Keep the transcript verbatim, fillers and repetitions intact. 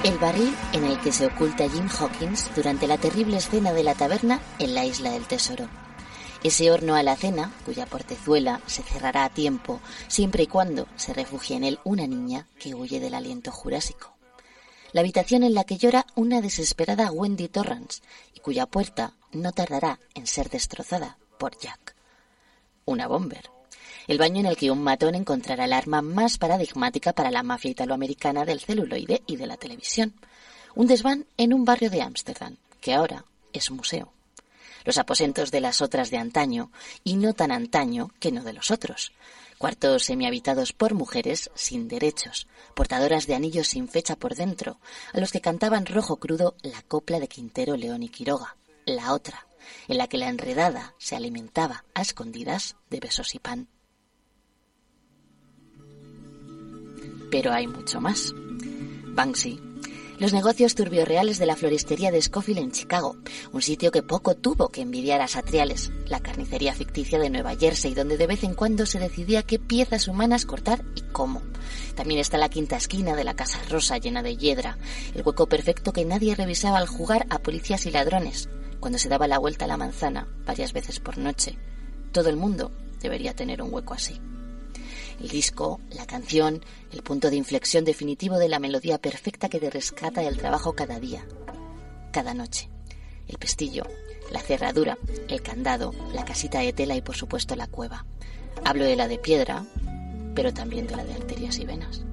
El barril en el que se oculta Jim Hawkins durante la terrible escena de la taberna en la Isla del Tesoro. Ese horno a la cena, cuya portezuela se cerrará a tiempo siempre y cuando se refugie en él una niña que huye del aliento jurásico. La habitación en la que llora una desesperada Wendy Torrance y cuya puerta no tardará en ser destrozada por Jack. Una bomber. El baño en el que un matón encontrará el arma más paradigmática para la mafia italoamericana del celuloide y de la televisión. Un desván en un barrio de Ámsterdam, que ahora es museo. Los aposentos de las otras de antaño, y no tan antaño que no de los otros. Cuartos semihabitados por mujeres sin derechos, portadoras de anillos sin fecha por dentro, a los que cantaban rojo crudo la copla de Quintero, León y Quiroga. La otra, en la que la enredada se alimentaba a escondidas de besos y pan. Pero hay mucho más. Banksy. Los negocios turbiorreales de la floristería de Scofield en Chicago, un sitio que poco tuvo que envidiar a Satriales, la carnicería ficticia de Nueva Jersey, donde de vez en cuando se decidía qué piezas humanas cortar y cómo. También está la quinta esquina de la Casa Rosa llena de hiedra, el hueco perfecto que nadie revisaba al jugar a policías y ladrones, cuando se daba la vuelta a la manzana varias veces por noche. Todo el mundo debería tener un hueco así. El disco, la canción, el punto de inflexión definitivo de la melodía perfecta que te rescata del trabajo cada día, cada noche. El pestillo, la cerradura, el candado, la casita de tela y por supuesto la cueva. Hablo de la de piedra, pero también de la de arterias y venas.